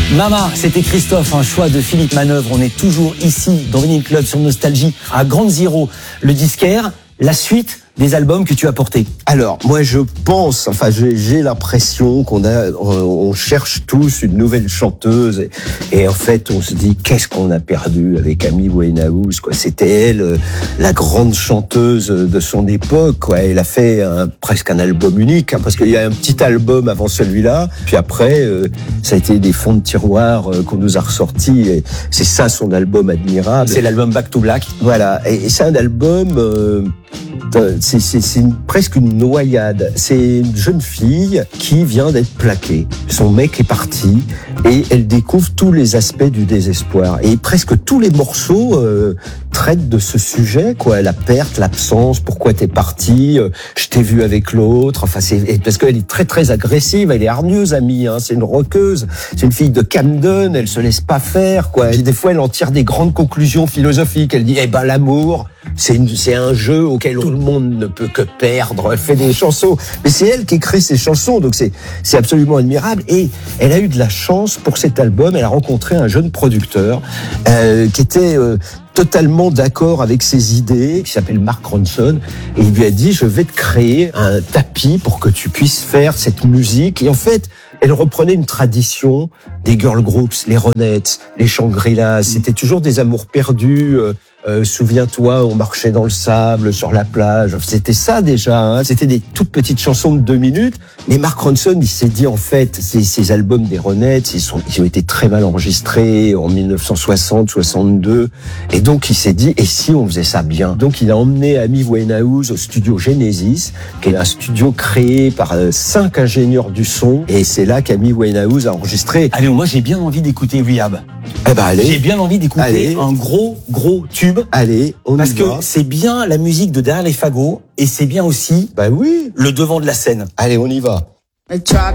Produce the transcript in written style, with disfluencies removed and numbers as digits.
Mama, c'était Christophe, un choix de Philippe Manœuvre. On est toujours ici, dans Vinyl Club, sur Nostalgie, à Ground Zero, le disquaire, la suite des albums que tu as portés. Alors, moi, je pense, j'ai l'impression on cherche tous une nouvelle chanteuse, et en fait, on se dit, qu'est-ce qu'on a perdu avec Amy Winehouse, quoi. C'était elle, la grande chanteuse de son époque, quoi. Elle a fait presque un album unique, parce qu'il y a un petit album avant celui-là, puis après, ça a été des fonds de tiroir qu'on nous a ressortis, et c'est ça son album admirable. C'est l'album Back to Black. Voilà, et c'est un album... C'est presque une noyade. C'est une jeune fille qui vient d'être plaquée. Son mec est parti et elle découvre tous les aspects du désespoir. Et presque tous les morceaux traitent de ce sujet, quoi. La perte, l'absence, pourquoi t'es parti, je t'ai vu avec l'autre. Enfin, parce qu'elle est très très agressive, elle est hargneuse, Amy. C'est une rockeuse, c'est une fille de Camden. Elle se laisse pas faire, quoi. Et des fois, elle en tire des grandes conclusions philosophiques. Elle dit, l'amour, c'est un jeu auquel tout le monde ne peut que perdre. Elle fait des chansons, mais c'est elle qui écrit ces chansons, donc c'est absolument admirable. Et elle a eu de la chance pour cet album. Elle a rencontré un jeune producteur qui était totalement d'accord avec ses idées, qui s'appelle Mark Ronson, et il lui a dit, je vais te créer un tapis pour que tu puisses faire cette musique. Et en fait, elle reprenait une tradition des girl groups, les Ronettes, les Shangri-La. C'était toujours des amours perdus. Souviens-toi, on marchait dans le sable, sur la plage. C'était ça déjà. C'était des toutes petites chansons de 2 minutes. Mais Mark Ronson, il s'est dit, en fait, ces albums des Ronettes, ils ont été très mal enregistrés en 1960, 62. Et donc, il s'est dit, et si on faisait ça bien? Donc, il a emmené Amy Winehouse au studio Genesis, qui est un studio créé par 5 ingénieurs du son. Et c'est là qu'Amy Winehouse a enregistré. Allez, moi, j'ai bien envie d'écouter Rehab. Allez. J'ai bien envie d'écouter un gros tube. Allez, parce que c'est bien la musique de derrière les fagots et c'est bien aussi oui, le devant de la scène. Allez, on y va. I tried